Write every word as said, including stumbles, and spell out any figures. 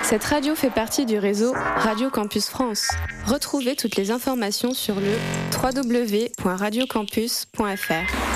Cette radio fait partie du réseau Radio Campus France. Retrouvez toutes les informations sur le w w w point radio campus point f r.